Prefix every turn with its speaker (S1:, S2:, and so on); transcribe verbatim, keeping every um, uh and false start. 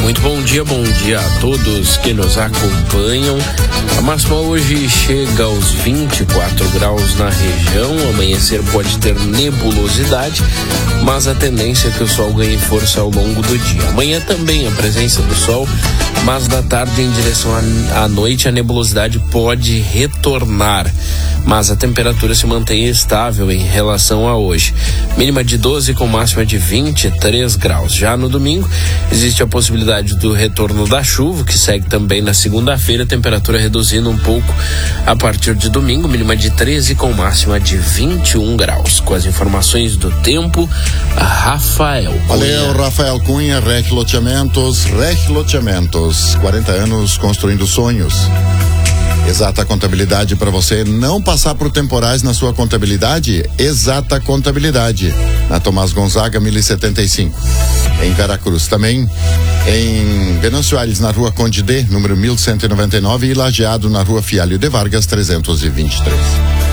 S1: Muito bom dia, bom dia a todos que nos acompanham. A máxima hoje chega aos vinte e quatro graus na região. O amanhecer pode ter nebulosidade, mas a tendência é que o sol ganhe força ao longo do dia. Amanhã também a presença do sol, mas da tarde em direção à noite a nebulosidade pode retornar. Mas a temperatura se mantém estável em relação a hoje. Mínima de doze com máxima de vinte e três graus. Já no domingo, existe a possibilidade do retorno da chuva, que segue também na segunda-feira, temperatura reduzindo um pouco a partir de domingo, mínima de treze com máxima de vinte e um graus. Com as informações do tempo, Rafael Cunha.
S2: Valeu, Rafael Cunha, Rec Loteamentos, Rec Loteamentos, quarenta anos construindo sonhos. Exata Contabilidade para você não passar por temporais na sua contabilidade. Exata Contabilidade, na Tomás Gonzaga mil e setenta e cinco, em Veracruz. Também em Venâncio Aires, na Rua Conde D, número mil cento e noventa e nove, e Lajeado, na Rua Fialho de Vargas trezentos e vinte e três.